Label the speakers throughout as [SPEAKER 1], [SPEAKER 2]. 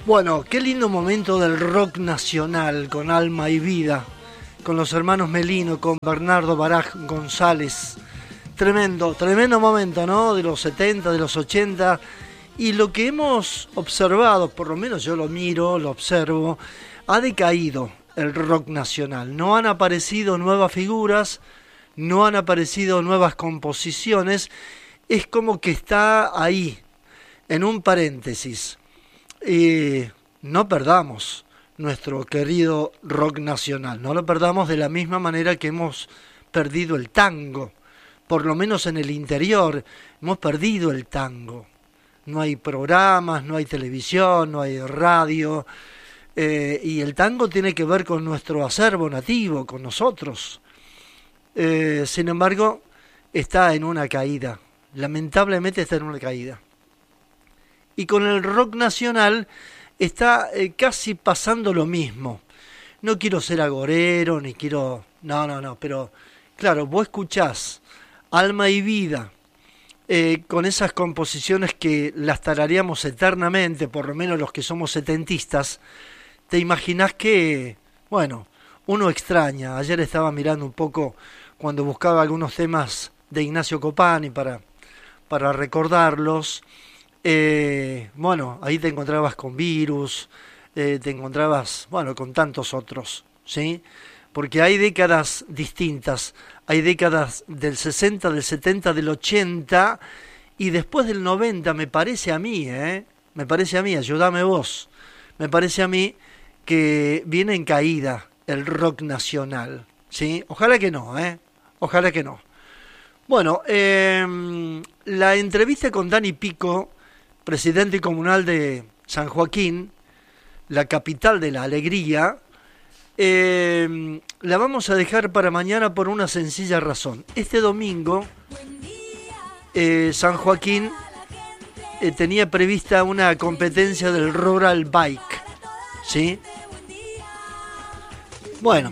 [SPEAKER 1] Bueno, qué lindo momento del rock nacional, con alma y vida, con los hermanos Melino, con Bernardo Baraj González. Tremendo, tremendo momento, ¿no? De los 70, de los 80. Y lo que hemos observado, por lo menos yo lo miro, lo observo, ha decaído el rock nacional. No han aparecido nuevas figuras, no han aparecido nuevas composiciones. Es como que está ahí, en un paréntesis. No perdamos nuestro querido rock nacional, no lo perdamos de la misma manera que hemos perdido el tango, por lo menos en el interior, hemos perdido el tango. No hay programas, no hay televisión, no hay radio, y el tango tiene que ver con nuestro acervo nativo, con nosotros. Sin embargo, está en una caída, lamentablemente está en una caída. Y con el rock nacional está casi pasando lo mismo. No quiero ser agorero, ni quiero... No, pero claro, vos escuchás Alma y Vida, con esas composiciones que las tarareamos eternamente, por lo menos los que somos setentistas, te imaginás que, bueno, uno extraña. Ayer estaba mirando un poco cuando buscaba algunos temas de Ignacio Copani para recordarlos. Bueno, ahí te encontrabas con Virus, te encontrabas, bueno, con tantos otros, ¿sí? Porque hay décadas distintas, hay décadas del 60, del 70, del 80 y después del 90, me parece a mí, ayúdame vos, me parece a mí que viene en caída el rock nacional, ¿sí? Ojalá que no, ojalá que no. Bueno, la entrevista con Dani Pico, presidente comunal de San Joaquín, la capital de la alegría, la vamos a dejar para mañana por una sencilla razón. Este domingo, San Joaquín tenía prevista una competencia del Rural Bike, ¿sí? Bueno,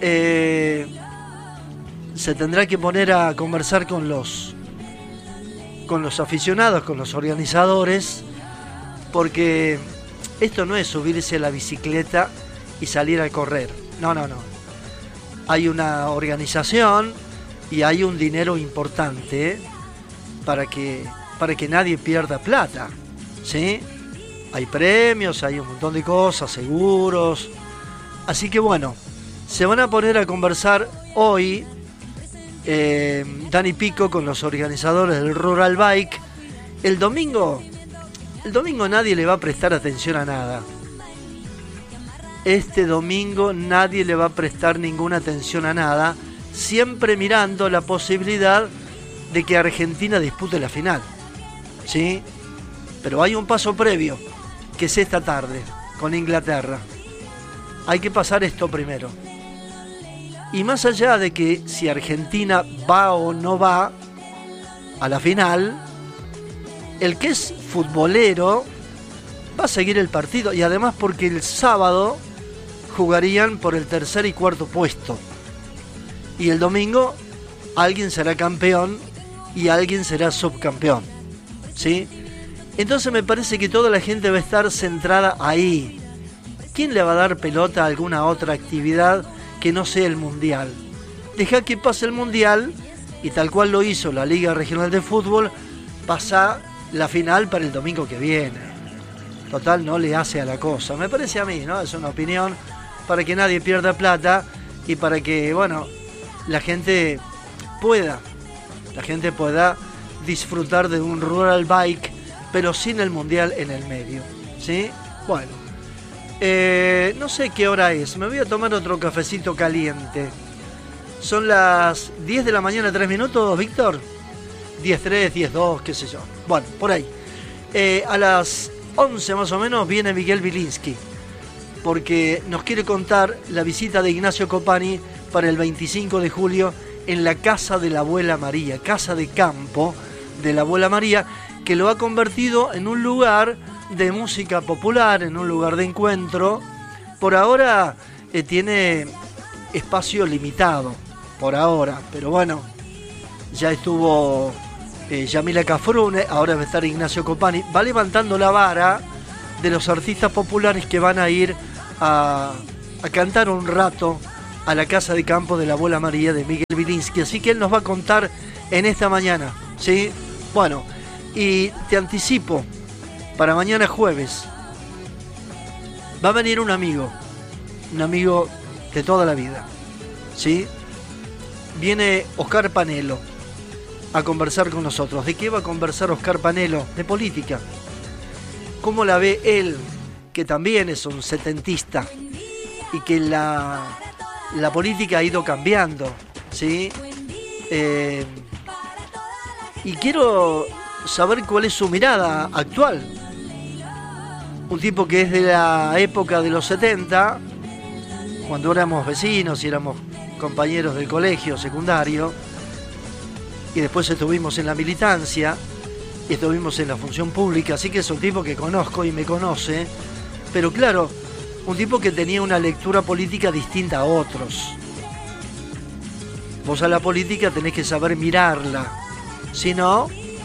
[SPEAKER 1] se tendrá que poner a conversar con los aficionados, con los organizadores, porque esto no es subirse a la bicicleta y salir a correr. No. Hay una organización y hay un dinero importante para que nadie pierda plata, ¿sí? Hay premios, hay un montón de cosas, seguros. Así que bueno, se van a poner a conversar hoy Dani Pico con los organizadores del Rural Bike. El domingo nadie le va a prestar atención a nada. Este domingo nadie le va a prestar ninguna atención a nada, siempre mirando la posibilidad de que Argentina dispute la final, ¿sí? Pero hay un paso previo, que es esta tarde, con Inglaterra. Hay que pasar esto primero. Y más allá de que si Argentina va o no va a la final, el que es futbolero va a seguir el partido. Y además porque el sábado jugarían por el tercer y cuarto puesto. Y el domingo alguien será campeón y alguien será subcampeón, ¿sí? Entonces me parece que toda la gente va a estar centrada ahí. ¿Quién le va a dar pelota a alguna otra actividad que no sea el Mundial? Deja que pase el Mundial y tal cual lo hizo la Liga Regional de Fútbol, pasa la final para el domingo que viene. Total, no le hace a la cosa. Me parece a mí, ¿no? Es una opinión, para que nadie pierda plata y para que, bueno, la gente pueda disfrutar de un Rural Bike, pero sin el Mundial en el medio, ¿sí? Bueno. No sé qué hora es, me voy a tomar otro cafecito caliente. Son las 10 de la mañana, 3 minutos, Víctor. 10:03, 10:02, qué sé yo. Bueno, por ahí. A las 11 más o menos viene Miguel Bilinsky, porque nos quiere contar la visita de Ignacio Copani para el 25 de julio en la casa de la abuela María, casa de campo de la abuela María, que lo ha convertido en un lugar de música popular, en un lugar de encuentro. Por ahora tiene espacio limitado, por ahora, pero bueno, ya estuvo Yamila Cafrune, ahora va a estar Ignacio Copani, va levantando la vara de los artistas populares que van a ir a cantar un rato a la casa de campo de la abuela María de Miguel Bilinsky. Así que él nos va a contar en esta mañana, ¿sí? Bueno, y te anticipo, para mañana jueves va a venir un amigo de toda la vida, ¿sí? Viene Oscar Panelo a conversar con nosotros. ¿De qué va a conversar Oscar Panelo? De política. ¿Cómo la ve él, que también es un setentista y que la política ha ido cambiando, ¿sí? Y quiero saber cuál es su mirada actual. Un tipo que es de la época de los 70, cuando éramos vecinos y éramos compañeros del colegio secundario, y después estuvimos en la militancia y estuvimos en la función pública, así que es un tipo que conozco y me conoce, pero claro, un tipo que tenía una lectura política distinta a otros. Vos a la política tenés que saber mirarla, si no...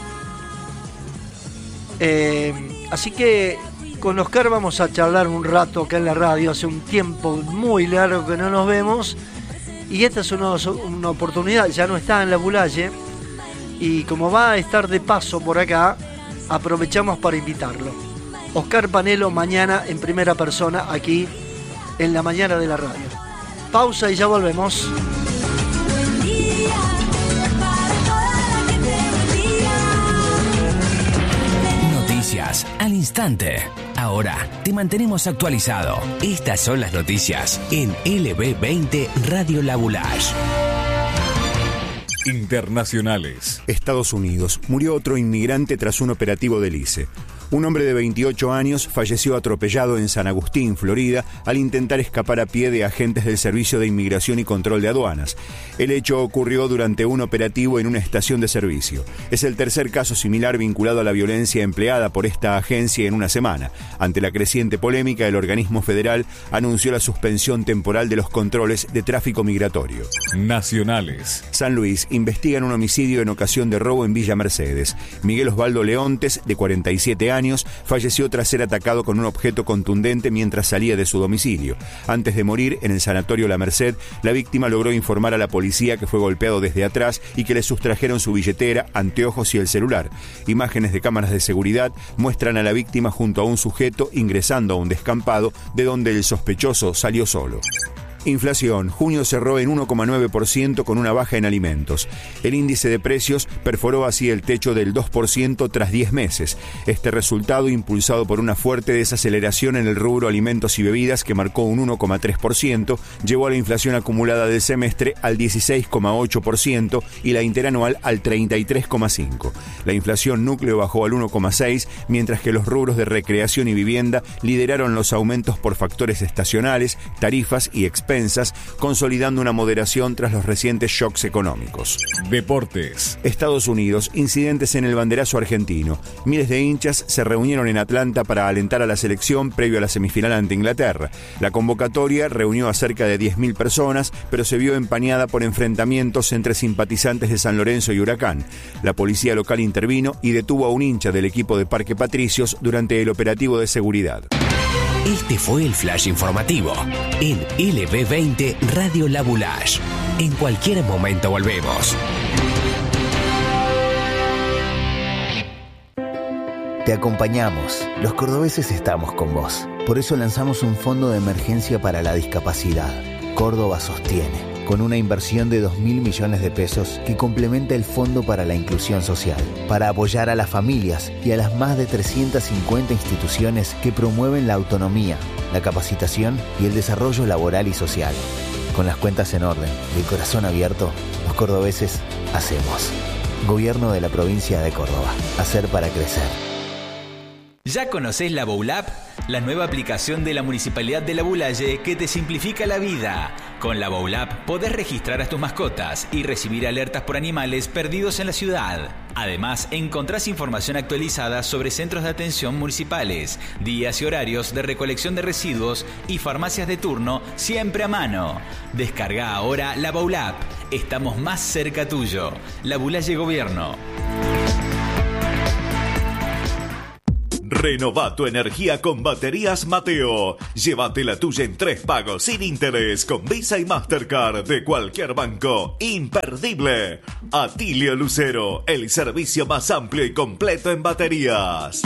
[SPEAKER 1] así que con Oscar vamos a charlar un rato acá en la radio. Hace un tiempo muy largo que no nos vemos y esta es una oportunidad. Ya no está en la Bulaye y como va a estar de paso por acá, aprovechamos para invitarlo. Oscar Panelo mañana en primera persona aquí en la mañana de la radio. Pausa y ya volvemos.
[SPEAKER 2] Noticias al instante. Ahora te mantenemos actualizado. Estas son las noticias en LB20 Radio La Bulaye.
[SPEAKER 3] Internacionales.
[SPEAKER 4] Estados Unidos. Murió otro inmigrante tras un operativo del ICE. Un hombre de 28 años falleció atropellado en San Agustín, Florida, al intentar escapar a pie de agentes del Servicio de Inmigración y Control de Aduanas. El hecho ocurrió durante un operativo en una estación de servicio. Es el tercer caso similar vinculado a la violencia empleada por esta agencia en una semana. Ante la creciente polémica, el organismo federal anunció la suspensión temporal de los controles de tráfico migratorio.
[SPEAKER 3] Nacionales.
[SPEAKER 4] San Luis. Investigan un homicidio en ocasión de robo en Villa Mercedes. Miguel Osvaldo Leontes, de 47 años, falleció tras ser atacado con un objeto contundente mientras salía de su domicilio. Antes de morir, en el sanatorio La Merced, la víctima logró informar a la policía que fue golpeado desde atrás y que le sustrajeron su billetera, anteojos y el celular. Imágenes de cámaras de seguridad muestran a la víctima junto a un sujeto ingresando a un descampado de donde el sospechoso salió solo. Inflación. Junio cerró en 1,9% con una baja en alimentos. El índice de precios perforó así el techo del 2% tras 10 meses. Este resultado, impulsado por una fuerte desaceleración en el rubro alimentos y bebidas que marcó un 1,3%, llevó a la inflación acumulada del semestre al 16,8% y la interanual al 33,5%. La inflación núcleo bajó al 1,6%, mientras que los rubros de recreación y vivienda lideraron los aumentos por factores estacionales, tarifas y expensas, consolidando una moderación tras los recientes shocks económicos.
[SPEAKER 3] Deportes.
[SPEAKER 4] Estados Unidos. Incidentes en el banderazo argentino. Miles de hinchas se reunieron en Atlanta para alentar a la selección previo a la semifinal ante Inglaterra. La convocatoria reunió a cerca de 10.000 personas, pero se vio empañada por enfrentamientos entre simpatizantes de San Lorenzo y Huracán. La policía local intervino y detuvo a un hincha del equipo de Parque Patricios durante el operativo de seguridad.
[SPEAKER 2] Este fue el flash informativo en LB20 Radio La Bulaye. En cualquier momento volvemos.
[SPEAKER 5] Te acompañamos. Los cordobeses estamos con vos. Por eso lanzamos un fondo de emergencia para la discapacidad. Córdoba sostiene, con una inversión de 2.000 millones de pesos que complementa el Fondo para la Inclusión Social, para apoyar a las familias y a las más de 350 instituciones que promueven la autonomía, la capacitación y el desarrollo laboral y social. Con las cuentas en orden y el corazón abierto, los cordobeses hacemos. Gobierno de la provincia de Córdoba. Hacer para crecer.
[SPEAKER 6] ¿Ya conocés la Boulap? La nueva aplicación de la Municipalidad de La Bulaye que te simplifica la vida. Con la Boulap podés registrar a tus mascotas y recibir alertas por animales perdidos en la ciudad. Además, encontrás información actualizada sobre centros de atención municipales, días y horarios de recolección de residuos y farmacias de turno siempre a mano. Descarga ahora la Boulap. Estamos más cerca tuyo. La Bulaye Gobierno.
[SPEAKER 7] Renová tu energía con Baterías Mateo. Llévate la tuya en 3 pagos sin interés con Visa y Mastercard de cualquier banco. Imperdible. Atilio Lucero, el servicio más amplio y completo en baterías.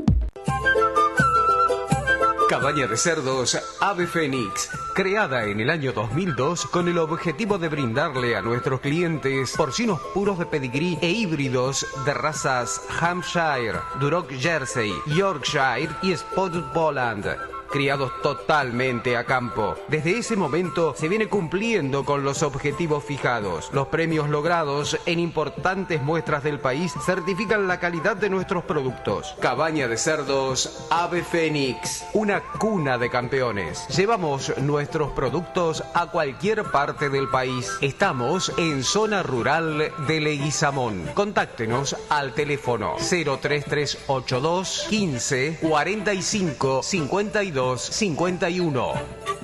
[SPEAKER 8] Cabaña de cerdos Ave Fénix, creada en el año 2002 con el objetivo de brindarle a nuestros clientes porcinos puros de pedigrí e híbridos de razas Hampshire, Duroc Jersey, Yorkshire y Spotted Poland, criados totalmente a campo. Desde ese momento se viene cumpliendo con los objetivos fijados. Los premios logrados en importantes muestras del país certifican la calidad de nuestros productos. Cabaña de cerdos Ave Fénix, una cuna de campeones. Llevamos nuestros productos a cualquier parte del país. Estamos en zona rural de Leguizamón. Contáctenos al teléfono 03382 15 45 52 51.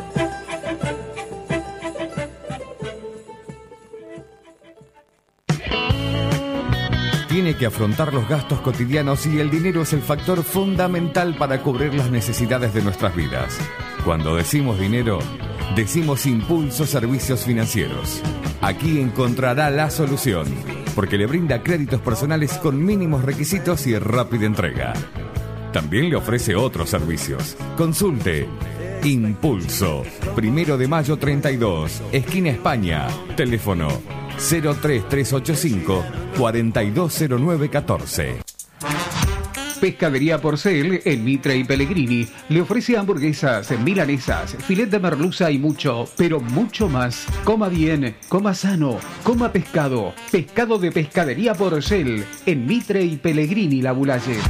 [SPEAKER 3] Tiene que afrontar los gastos cotidianos y el dinero es el factor fundamental para cubrir las necesidades de nuestras vidas. Cuando decimos dinero, decimos Impulso Servicios Financieros. Aquí encontrará la solución, porque le brinda créditos personales con mínimos requisitos y rápida entrega. También le ofrece otros servicios. Consulte Impulso, 1 de mayo 32, esquina España. Teléfono 03385 420914.
[SPEAKER 9] Pescadería Porcel en Mitre y Pellegrini le ofrece hamburguesas, milanesas, filet de merluza y mucho, pero mucho más. Coma bien, coma sano, coma pescado. Pescado de Pescadería Porcel en Mitre y Pellegrini, La Bulaye.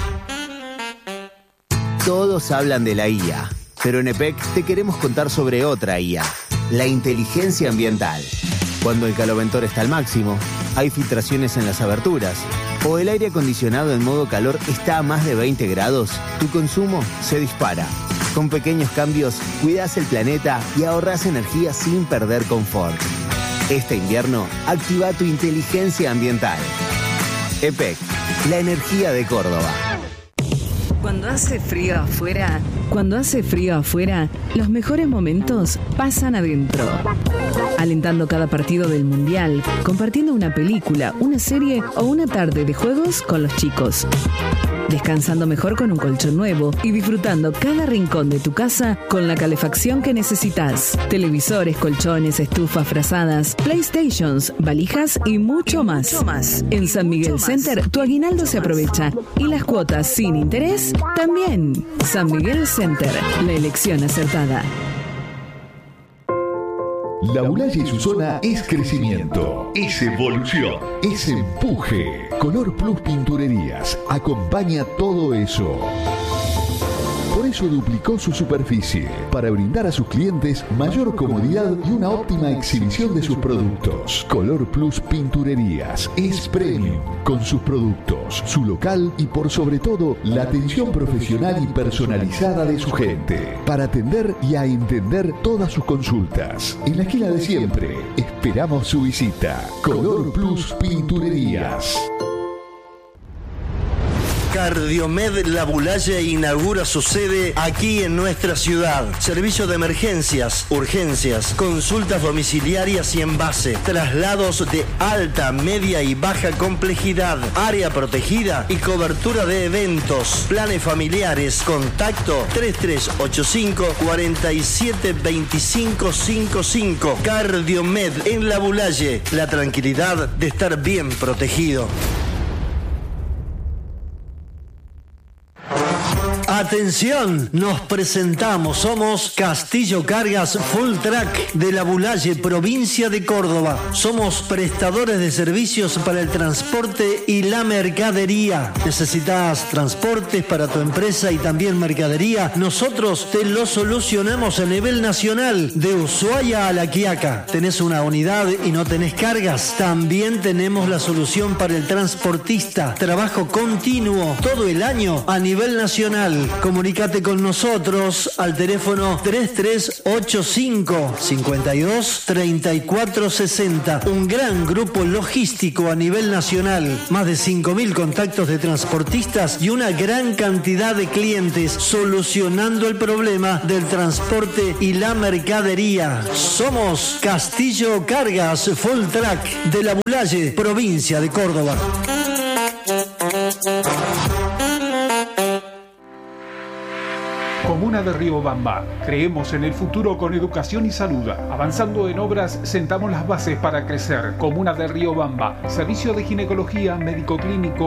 [SPEAKER 5] Todos hablan de la IA, pero en EPEC te queremos contar sobre otra IA, la inteligencia ambiental. Cuando el caloventor está al máximo, hay filtraciones en las aberturas, o el aire acondicionado en modo calor está a más de 20 grados, tu consumo se dispara. Con pequeños cambios, cuidas el planeta y ahorras energía sin perder confort. Este invierno, activa tu inteligencia ambiental. EPEC, la energía de Córdoba.
[SPEAKER 10] Cuando hace frío afuera, los mejores momentos pasan adentro. Alentando cada partido del Mundial, compartiendo una película, una serie o una tarde de juegos con los chicos. Descansando mejor con un colchón nuevo y disfrutando cada rincón de tu casa con la calefacción que necesitas. Televisores, colchones, estufas, frazadas, PlayStations, valijas y mucho más. En San Miguel Center, tu aguinaldo se aprovecha y las cuotas sin interés también. San Miguel Center, la elección acertada.
[SPEAKER 11] La Bulaye y su zona es crecimiento, es evolución, es empuje. Color Plus Pinturerías acompaña todo eso. Por eso duplicó su superficie, para brindar a sus clientes mayor comodidad y una óptima exhibición de sus productos. Color Plus Pinturerías es premium, con sus productos, su local y por sobre todo la atención profesional y personalizada de su gente, para atender y a entender todas sus consultas. En la esquina de siempre, esperamos su visita. Color Plus Pinturerías.
[SPEAKER 1] Cardiomed La Bulaye inaugura su sede aquí en nuestra ciudad. Servicio de emergencias, urgencias, consultas domiciliarias y en base, traslados de alta, media y baja complejidad, área protegida y cobertura de eventos, planes familiares. Contacto 3385 472555. Cardiomed en La Bulaye. La tranquilidad de estar bien protegido. Atención, nos presentamos, somos Castillo Cargas Full Track de La Bulaye, provincia de Córdoba. Somos prestadores de servicios para el transporte y la mercadería. ¿Necesitas transportes para tu empresa y también mercadería? Nosotros te lo solucionamos a nivel nacional, de Ushuaia a La Quiaca. ¿Tenés una unidad y no tenés cargas? También tenemos la solución para el transportista. Trabajo continuo todo el año a nivel nacional. Nacional. Comunicate con nosotros al teléfono 3385 52 34 60. Un gran grupo logístico a nivel nacional. Más de 5.000 contactos de transportistas y una gran cantidad de clientes solucionando el problema del transporte y la mercadería. Somos Castillo Cargas Full Track de La Bulaye, provincia de Córdoba.
[SPEAKER 9] Comuna de Riobamba. Creemos en el futuro con educación y salud. Avanzando en obras, sentamos las bases para crecer. Comuna de Riobamba. Servicio de ginecología, médico clínico,